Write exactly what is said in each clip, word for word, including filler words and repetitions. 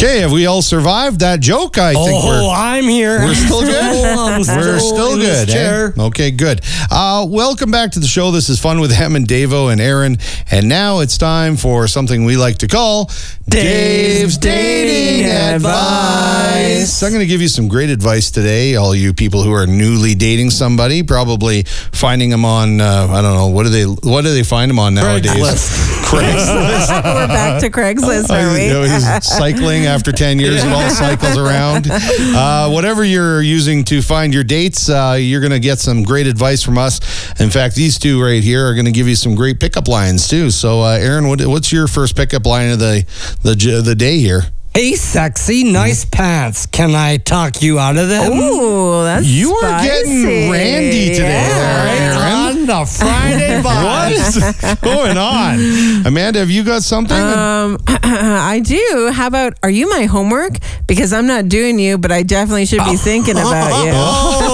Okay, have we all survived that joke? I think oh, we're I'm here. we're still good. I'm We're still in good. this chair. Eh? Okay, good. Uh, welcome back to the show. This is Fun with Em and Davo and Aaron. And now it's time for something we like to call Dave's Dating Advice. I'm going to give you some great advice today, all you people who are newly dating somebody, probably finding them on, uh, I don't know, what do they what do they find them on nowadays? Craigslist. Craigslist. We're back to Craigslist, are we? You know, he's cycling after ten years. It all cycles around. Uh, whatever you're using to find your dates, uh, you're going to get some great advice from us. In fact, these two right here are going to give you some great pickup lines too. So, uh, Aaron, what, what's your first pickup line of the the the day here? Hey, sexy, nice pants. Can I talk you out of them? Ooh, that's You are spicy. getting randy today, Yeah. there, Aaron. On the Friday What vibe. is going on? Amanda, have you got something? Um, I do. How about, are you my homework? Because I'm not doing you, but I definitely should be thinking about you.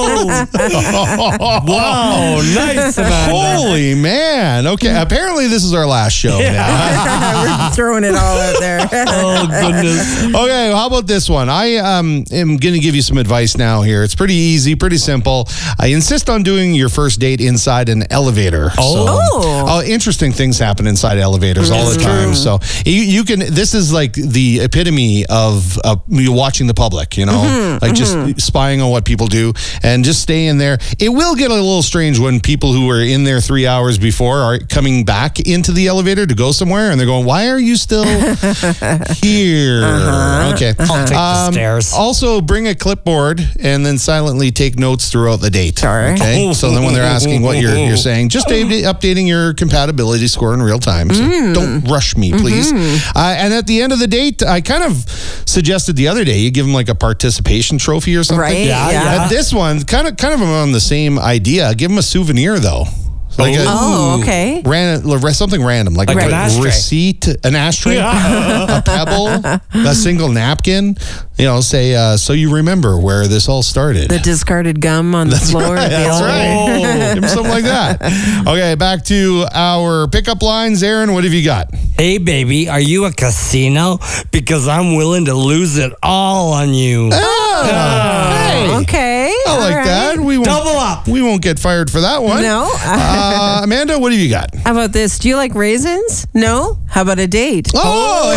Oh, wow, nice, Amanda. Holy man. Okay, apparently this is our last show now. We're throwing it all out there. Oh, goodness. Okay, how about this one? I um, am going to give you some advice now here. It's pretty easy, pretty simple. I insist on doing your first date inside an elevator. Oh. So, oh, interesting things happen inside elevators all the That's time. true. So you, you can. This is like the epitome of uh, you watching the public. You know, Mm-hmm, like just spying on what people do, and just stay in there. It will get a little strange when people who were in there three hours before are coming back into the elevator to go somewhere, and they're going, "Why are you still here?" Uh-huh. Okay. I'll take the Um, stairs. Also, bring a clipboard and then silently take notes throughout the date. Sure. Okay. So then when they're asking what you're you're saying, just update- updating your compatibility score in real time. So Mm. don't rush me, please. Uh, and at the end of the date, I kind of suggested the other day you give them like a participation trophy or something. Right, Yeah, yeah. yeah. At this one, kind of kind of on the same idea. Give them a souvenir though. Like a, Oh, okay. Ran, something random, like, Like a an ashtray. receipt, an ashtray, Yeah. a pebble, a single napkin. You know, say, uh, so you remember where this all started. The discarded gum on the floor. Right, of the that's elevator. right. Give him something like that. Okay, back to our pickup lines. Aaron, what have you got? Hey, baby, are you a casino? Because I'm willing to lose it all on you. Oh, hey. Okay. I all like right. that. We won't, Double up. We won't get fired for that one. No. Uh, Amanda, what have you got? How about this? Do you like raisins? No? How about a date? Oh,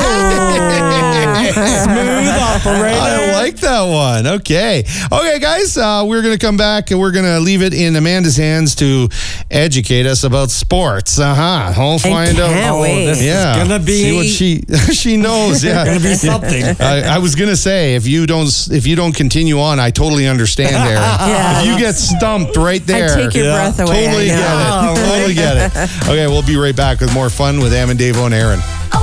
Smooth operator. I like that one. Okay. Okay, guys, uh, we're going to come back and we're going to leave it in Amanda's hands to educate us about sports. Uh-huh. I'll find out. can't Oh, wait. this Yeah. is gonna be See what she she knows. Yeah. gonna be something. I, I was gonna say if you don't if you don't continue on, I totally understand, Aaron. Yeah. If you get stumped right there, I take your Yeah. breath away. totally I get know. it. Totally get it. Okay, we'll be right back with more fun with Am and Davo and Aaron.